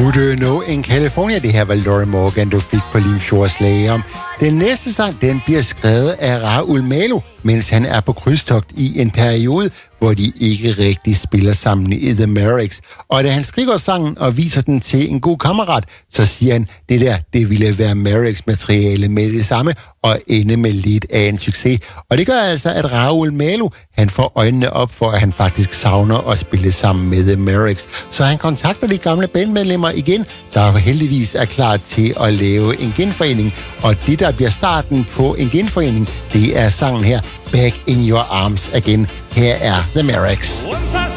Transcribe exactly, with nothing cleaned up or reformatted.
Would You Know in California. Det her var Laurie Morgan, du fik på Limfjords Slalom. Den næste sang, den bliver skrevet af Raoul Malo, mens han er på krydstogt i en periode, hvor de ikke rigtig spiller sammen i The Mavericks. Og da han skriver sangen og viser den til en god kammerat, så siger han, det der, det ville være Mavericks materiale med det samme, og ende med lidt af en succes. Og det gør altså, at Raoul Malo, han får øjnene op for, at han faktisk savner at spille sammen med The Mavericks. Så han kontakter de gamle bandmedlemmer igen, der heldigvis er klar til at lave en genforening. Og det, der bliver starten på en genforening, det er sangen her, Back in Your Arms Again. Her er The Mavericks.